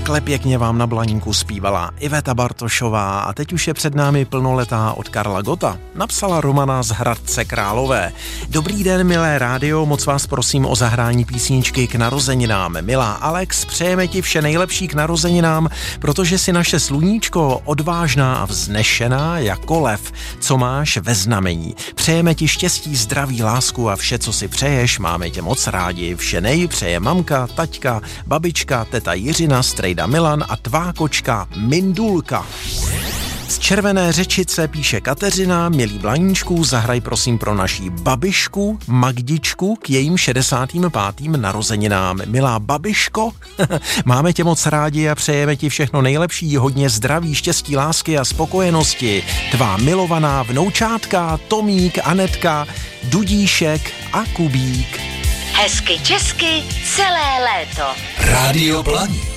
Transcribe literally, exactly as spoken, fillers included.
Takhle pěkně vám na Blaníku zpívala Iveta Bartošová a teď už je před námi plnoletá od Karla Gotta. Napsala Romana z Hradce Králové. Dobrý den, milé rádio, moc vás prosím o zahrání písničky k narozeninám. Milá Alex, přejeme ti vše nejlepší k narozeninám, protože si naše sluníčko odvážná a vznešená jako lev, co máš ve znamení. Přejeme ti štěstí, zdraví, lásku a vše, co si přeješ, máme tě moc rádi. Vše nej přeje mamka, taťka, babička, teta Jiřina, strejda Milan a tvá kočka Mindulka. Z Červené Řečice píše Kateřina, milý Blaníčku, zahraj prosím pro naší babišku Magdičku k jejím šedesátým pátým narozeninám. Milá babiško, máme tě moc rádi a přejeme ti všechno nejlepší, hodně zdraví, štěstí, lásky a spokojenosti. Tvá milovaná vnoučátka Tomík, Anetka, Dudíšek a Kubík. Hezky česky celé léto. Rádio Blaník.